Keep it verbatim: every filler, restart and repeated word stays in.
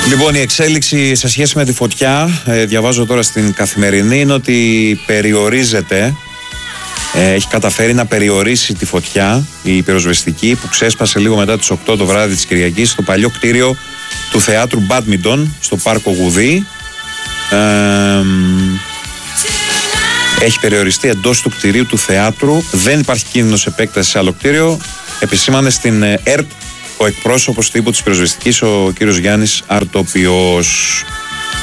Λοιπόν, η εξέλιξη σε σχέση με τη φωτιά, ε, διαβάζω τώρα στην Καθημερινή, είναι ότι περιορίζεται, ε, έχει καταφέρει να περιορίσει τη φωτιά, η πυροσβεστική, που ξέσπασε λίγο μετά τις οκτώ το βράδυ της Κυριακής στο παλιό κτίριο του Θεάτρου Μπάντμιντον, στο Πάρκο Γουδί. Ε, έχει περιοριστεί εντός του κτηρίου του θεάτρου, δεν υπάρχει κίνδυνος επέκτασης σε άλλο κτίριο, επισήμανε στην ΕΡΤ ο εκπρόσωπος τύπου της πυροσβεστικής, ο κύριος Γιάννης Αρτοπιός.